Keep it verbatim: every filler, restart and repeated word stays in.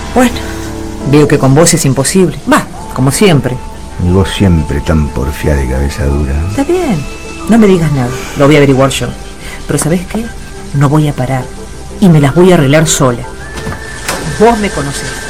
Bueno, veo que con vos es imposible. Va, como siempre. Y vos siempre tan porfiada de cabeza dura. Está bien, no me digas nada, lo voy a averiguar yo. Pero ¿sabés qué? No voy a parar y me las voy a arreglar sola. Vos me conocés.